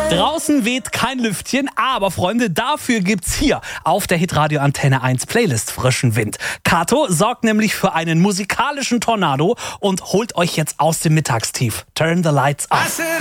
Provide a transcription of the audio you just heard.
Draußen weht kein Lüftchen, aber Freunde, dafür gibt's hier auf der Hitradio Antenne 1 Playlist frischen Wind. Kato sorgt nämlich für einen musikalischen Tornado und holt euch jetzt aus dem Mittagstief. Turn the lights off.